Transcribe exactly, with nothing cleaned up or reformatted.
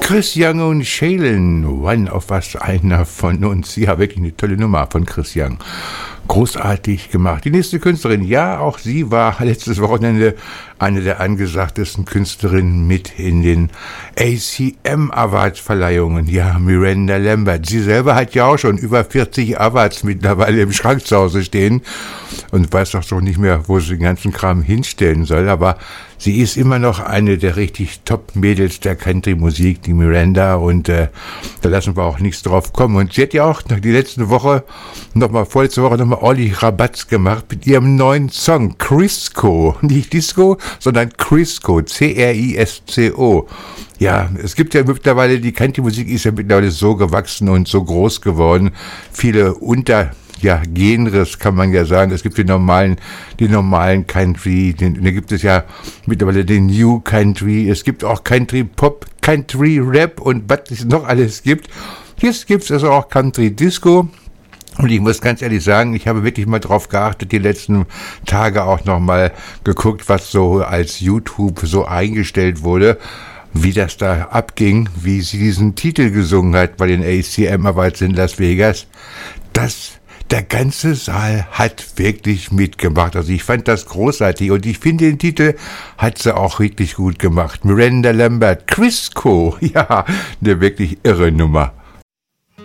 Chris Young und Shaylin, One of Us, einer von uns. Ja, wirklich eine tolle Nummer von Chris Young. Großartig gemacht. Die nächste Künstlerin, ja, auch sie war letztes Wochenende eine der angesagtesten Künstlerinnen mit in den A C M Awards Verleihungen. Ja, Miranda Lambert. Sie selber hat ja auch schon über vierzig Awards mittlerweile im Schrank zu Hause stehen und weiß doch doch nicht mehr, wo sie den ganzen Kram hinstellen soll, aber sie ist immer noch eine der richtig Top-Mädels der Country-Musik, die Miranda, und äh, da lassen wir auch nichts drauf kommen. Und sie hat ja auch noch die letzte Woche, nochmal vorletzte Woche, nochmal Olli Rabatz gemacht mit ihrem neuen Song, Crisco. Nicht Disco, sondern Crisco, C R I S C O. Ja, es gibt ja mittlerweile, die Country-Musik ist ja mittlerweile so gewachsen und so groß geworden. Viele unter... ja, Genres kann man ja sagen. Es gibt die normalen, die normalen Country, den, da gibt es ja mittlerweile den New Country, es gibt auch Country Pop, Country Rap und was es noch alles gibt. Jetzt gibt es also auch Country Disco. Und ich muss ganz ehrlich sagen, ich habe wirklich mal drauf geachtet, die letzten Tage auch nochmal geguckt, was so als YouTube so eingestellt wurde, wie das da abging, wie sie diesen Titel gesungen hat bei den A C M Awards in Las Vegas. Das Der ganze Saal hat wirklich mitgemacht. Also ich fand das großartig und ich finde, den Titel hat sie auch wirklich gut gemacht. Miranda Lambert, Crisco, ja, eine wirklich irre Nummer.